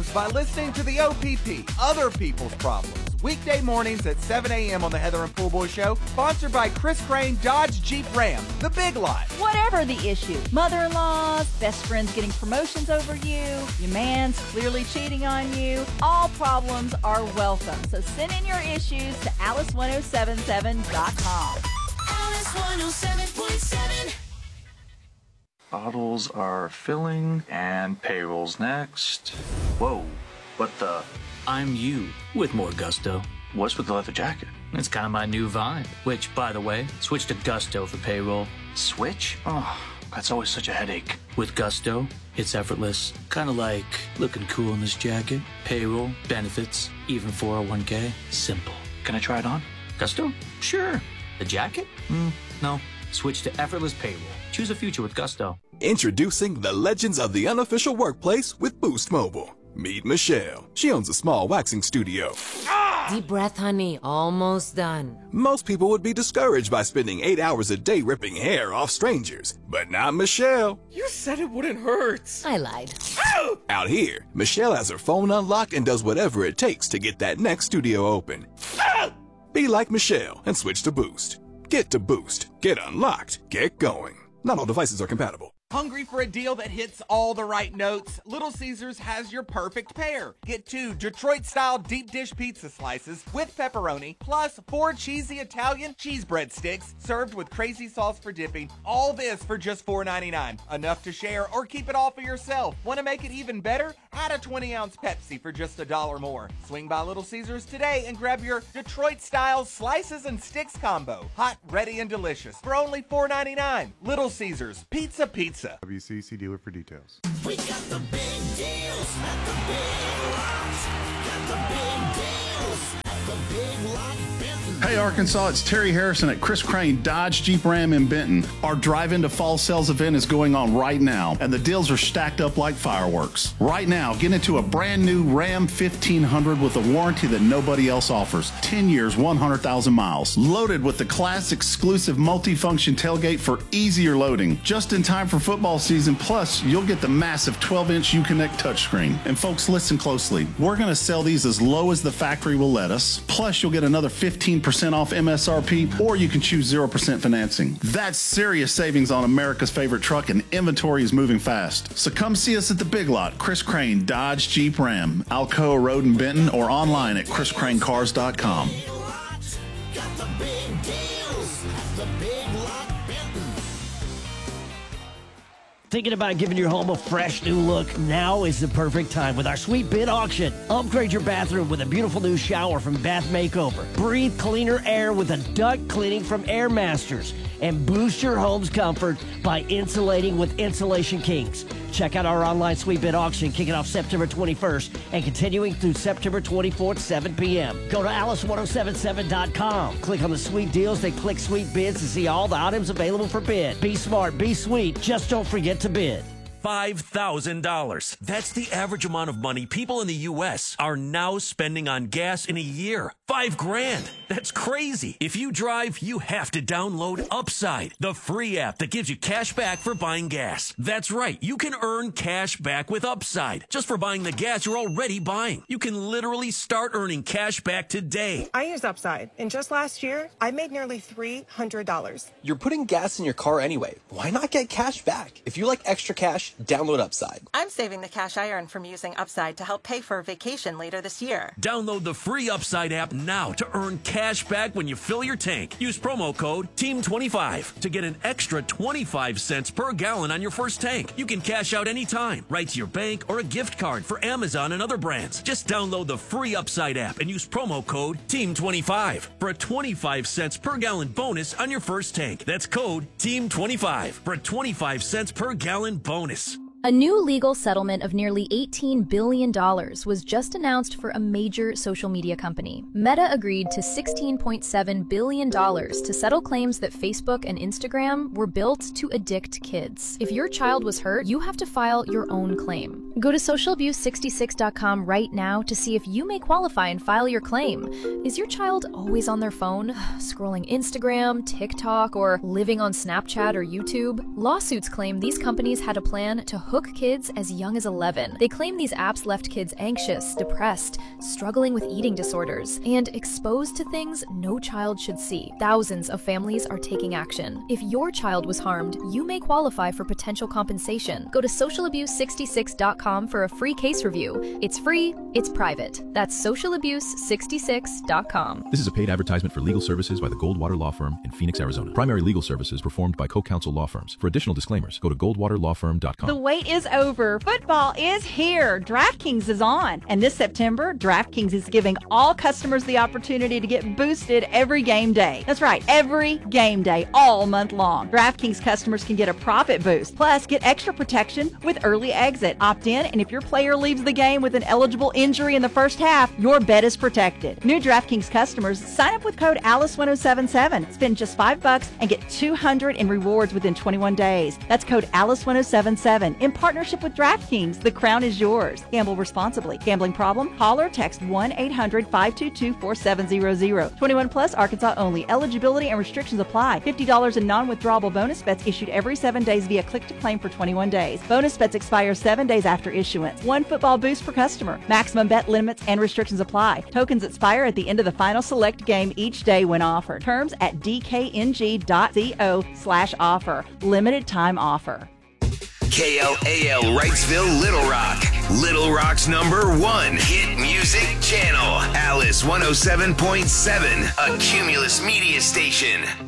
problems by listening to the OPP, Other People's Problems. Weekday mornings at 7 a.m. on the Heather and Pool Boy Show, sponsored by Chris Crane Dodge Jeep Ram, the Big Lot. Whatever the issue, mother-in-laws, best friends getting promotions over you, your man's clearly cheating on you, all problems are welcome. So send in your issues to Alice1077.com. Alice 107.7. Bottles are filling, and payroll's next. Whoa, what the? I'm you, with more gusto. What's with the leather jacket? It's kind of my new vibe. Which, by the way, switch to Gusto for payroll. Switch? Oh, that's always such a headache. With Gusto, it's effortless. Kind of like looking cool in this jacket. Payroll, benefits, even 401k. Simple. Can I try it on? Gusto? Sure. The jacket? No. Switch to effortless payroll. Choose a future with Gusto. Introducing the legends of the unofficial workplace with Boost Mobile. Meet Michelle. She owns a small waxing studio. Deep breath, honey. Almost done. Most people would be discouraged by spending 8 hours a day ripping hair off strangers, but not Michelle. You said it wouldn't hurt. I lied. Out here, Michelle has her phone unlocked and does whatever it takes to get that next studio open. Be like Michelle and switch to Boost. Get to Boost. Get unlocked. Get going. Not all devices are compatible. Hungry for a deal that hits all the right notes? Little Caesars has your perfect pair. Get 2 Detroit-style deep dish pizza slices with pepperoni, plus 4 cheesy Italian cheese breadsticks served with crazy sauce for dipping. All this for just $4.99. Enough to share or keep it all for yourself. Want to make it even better? Add a 20-ounce Pepsi for just $1 more. Swing by Little Caesars today and grab your Detroit-style slices and sticks combo. Hot, ready, and delicious for only $4.99. Little Caesars. Pizza. WCC dealer for details. We got the big deals at the Big Lots. Got the big deals at the Big Lot Benton. Hey Arkansas, it's Terry Harrison at Chris Crane Dodge Jeep Ram in Benton. Our Drive Into Fall Sales event is going on right now, and the deals are stacked up like fireworks. Right now, get into a brand new Ram 1500 with a warranty that nobody else offers. 10 years, 100,000 miles. Loaded with the class exclusive multifunction tailgate for easier loading. Just in time for football season, plus you'll get the massive 12-inch Uconnect touchscreen. And folks, listen closely. We're going to sell these as low as the factory will let us. Plus, you'll get another 15% off MSRP, or you can choose 0% financing. That's serious savings on America's favorite truck, and inventory is moving fast. So come see us at the Big Lot, Chris Crane Dodge Jeep Ram, Alcoa Road in Benton, or online at chriscranecars.com. Got the big deals at the Big Lot Benton. Thinking about giving your home a fresh new look? Now is the perfect time with our sweet bid auction. Upgrade your bathroom with a beautiful new shower from Bath Makeover. Breathe cleaner air with a duct cleaning from Air Masters. And boost your home's comfort by insulating with Insulation Kings. Check out our online sweet bid auction kicking off September 21st and continuing through September 24th, 7 p.m. Go to alice1077.com. Click on the sweet deals, then click sweet bids to see all the items available for bid. Be smart, be sweet, just don't forget to bid. $5,000. That's the average amount of money people in the U.S. are now spending on gas in a year. $5,000. That's crazy. If you drive, you have to download Upside, the free app that gives you cash back for buying gas. That's right. You can earn cash back with Upside just for buying the gas you're already buying. You can literally start earning cash back today. I use Upside, and just last year, I made nearly $300. You're putting gas in your car anyway. Why not get cash back? If you like extra cash, download Upside. I'm saving the cash I earn from using Upside to help pay for a vacation later this year. Download the free Upside app now to earn cash back when you fill your tank. Use promo code TEAM25 to get an extra 25 cents per gallon on your first tank. You can cash out anytime, right to your bank or a gift card for Amazon and other brands. Just download the free Upside app and use promo code TEAM25 for a 25 cents per gallon bonus on your first tank. That's code TEAM25 for a 25 cents per gallon bonus. A new legal settlement of nearly $18 billion was just announced for a major social media company. Meta agreed to $16.7 billion to settle claims that Facebook and Instagram were built to addict kids. If your child was hurt, you have to file your own claim. Go to socialabuse66.com right now to see if you may qualify and file your claim. Is your child always on their phone, scrolling Instagram, TikTok, or living on Snapchat or YouTube? Lawsuits claim these companies had a plan to hook hook kids as young as 11. They claim these apps left kids anxious, depressed, struggling with eating disorders, and exposed to things no child should see. Thousands of families are taking action. If your child was harmed, you may qualify for potential compensation. Go to socialabuse66.com for a free case review. It's free, it's private. That's socialabuse66.com. This is a paid advertisement for legal services by the Goldwater Law Firm in Phoenix, Arizona. Primary legal services performed by co-counsel law firms. For additional disclaimers, go to goldwaterlawfirm.com. The wait is over. Football is here. DraftKings is on. And this September, DraftKings is giving all customers the opportunity to get boosted every game day. That's right, every game day, all month long. DraftKings customers can get a profit boost, plus get extra protection with early exit. Opt in, and if your player leaves the game with an eligible injury in the first half, your bet is protected. New DraftKings customers, sign up with code ALICE1077. Spend just $5 and get $200 in rewards within 21 days. That's code ALICE1077. In partnership with DraftKings, the crown is yours. Gamble responsibly. Gambling problem? Call or text 1-800-522-4700. 21 plus, Arkansas only. Eligibility and restrictions apply. $50 in non-withdrawable bonus bets issued every 7 days via click-to-claim for 21 days. Bonus bets expire 7 days after issuance. One football boost per customer. Maximum bet limits and restrictions apply. Tokens expire at the end of the final select game each day when offered. Terms at dkng.co/offer. Limited time offer. KLAL Wrightsville, Little Rock. Little Rock's #1 hit music channel. Alice 107.7, a Cumulus media station.